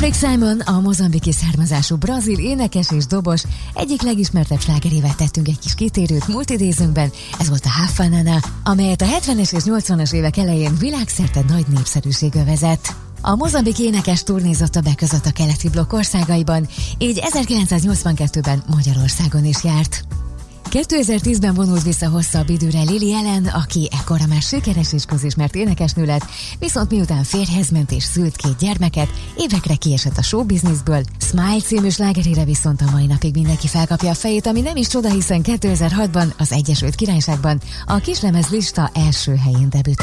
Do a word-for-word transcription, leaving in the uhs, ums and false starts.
Patrick Simon, a mozambiki származású brazil énekes és dobos egyik legismertebb slágerével tettünk egy kis kitérőt múlt idézőnkben, ez volt a Hafanana, amelyet a hetvenes és nyolcvanas évek elején világszerte nagy népszerűség övezett. A mozambiki énekes turnézott többek között a keleti blokk országaiban, így ezerkilencszáznyolcvankettőben Magyarországon is járt. kétezer-tízben vonult vissza hosszabb időre Lily Allen, aki ekkora már sikeres és közismert énekesnő lett, viszont miután férjhez ment és szült két gyermeket, évekre kiesett a showbizniszből. Smile című slágerére viszont a mai napig mindenki felkapja a fejét, ami nem is csoda, hiszen kétezer-hatban az Egyesült Királyságban a kislemez lista első helyén debütált.